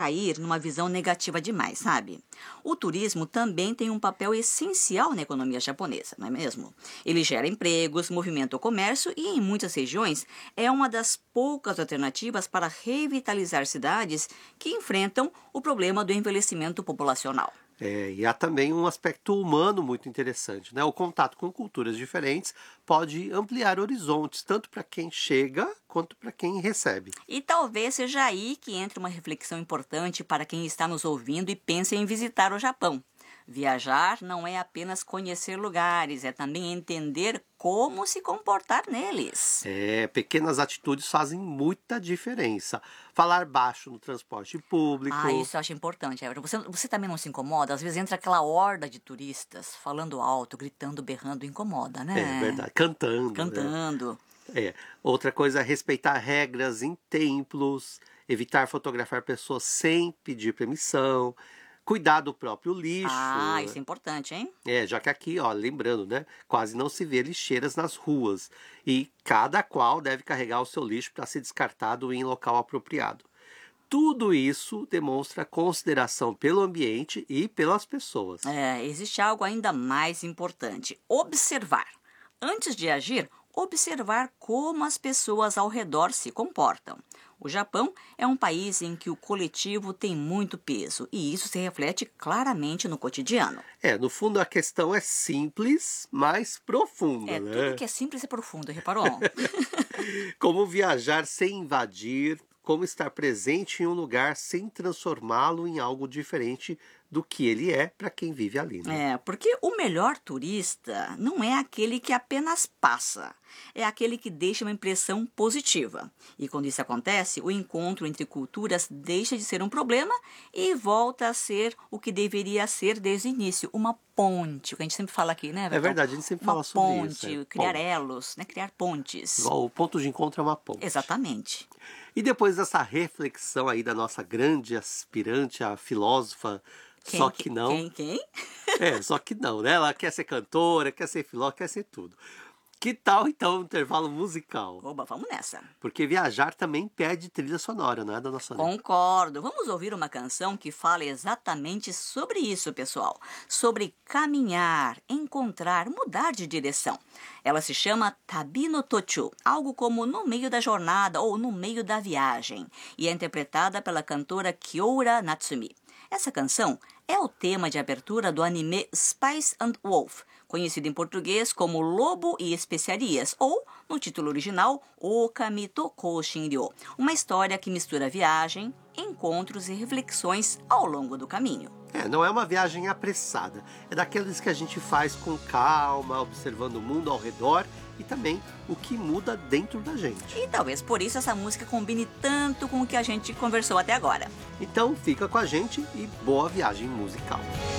cair numa visão negativa demais, sabe? O turismo também tem um papel essencial na economia japonesa, não é mesmo? Ele gera empregos, movimenta o comércio e, em muitas regiões, é uma das poucas alternativas para revitalizar cidades que enfrentam o problema do envelhecimento populacional. E há também um aspecto humano muito interessante, né? O contato com culturas diferentes pode ampliar horizontes, tanto para quem chega quanto para quem recebe. E talvez seja aí que entra uma reflexão importante para quem está nos ouvindo e pensa em visitar o Japão. Viajar não é apenas conhecer lugares, é também entender como se comportar neles. Pequenas atitudes fazem muita diferença. Falar baixo no transporte público. Isso eu acho importante, Everton. Você também não se incomoda? Às vezes entra aquela horda de turistas falando alto, gritando, berrando, incomoda, né? É verdade, cantando. Cantando. Né? Outra coisa é respeitar regras em templos, evitar fotografar pessoas sem pedir permissão. Cuidar do próprio lixo. Isso é importante, hein? Já que aqui, lembrando, né? Quase não se vê lixeiras nas ruas. E cada qual deve carregar o seu lixo para ser descartado em local apropriado. Tudo isso demonstra consideração pelo ambiente e pelas pessoas. Existe algo ainda mais importante. Observar. Antes de agir, observar como as pessoas ao redor se comportam. O Japão é um país em que o coletivo tem muito peso e isso se reflete claramente no cotidiano. No fundo a questão é simples, mas profunda, né? Tudo que é simples é profundo, reparou? Como viajar sem invadir, como estar presente em um lugar sem transformá-lo em algo diferente do que ele é para quem vive ali, né? Porque o melhor turista não é aquele que apenas passa, é aquele que deixa uma impressão positiva. E quando isso acontece, o encontro entre culturas deixa de ser um problema e volta a ser o que deveria ser desde o início, uma ponte, o que a gente sempre fala aqui, né, Everton? É verdade, a gente sempre fala sobre isso. Uma ponte, criar elos, né? Criar pontes. O ponto de encontro é uma ponte. Exatamente. E depois dessa reflexão aí da nossa grande aspirante, a filósofa, só que não. Quem? Só que não, né? Ela quer ser cantora, quer ser filósofa, quer ser tudo. Que tal, então, um intervalo musical? Oba, vamos nessa. Porque viajar também pede trilha sonora, não é, dona Sônia? Concordo. Vamos ouvir uma canção que fala exatamente sobre isso, pessoal. Sobre caminhar, encontrar, mudar de direção. Ela se chama Tabi no Tochu, algo como no meio da jornada ou no meio da viagem. E é interpretada pela cantora Kyoura Natsumi. Essa canção é o tema de abertura do anime Spice and Wolf, conhecido em português como Lobo e Especiarias, ou, no título original, Okami to Koshinryo, uma história que mistura viagem, encontros e reflexões ao longo do caminho. Não é uma viagem apressada, é daqueles que a gente faz com calma, observando o mundo ao redor e também o que muda dentro da gente. E talvez por isso essa música combine tanto com o que a gente conversou até agora. Então fica com a gente e boa viagem musical.